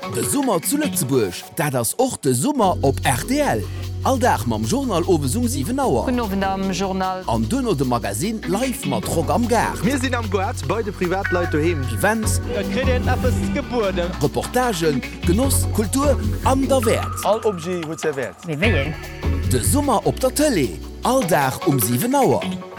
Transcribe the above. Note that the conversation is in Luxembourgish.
De Summer zu Lützeburg, dat ass och de Summer op RTL. Alldach mam Journal Owesung 7 Auer. Genowen am Journal. An dënner de Magasin live mat Rock am Gar. Wir sind am Guard bei de Privatleute hin. Events, Kreden appes Geburden. Reportagen, Genuss, Kultur an der Welt. All Obje huet zerwert. Wie wéien? De Summer op der Tele. Alldach 7 Auer.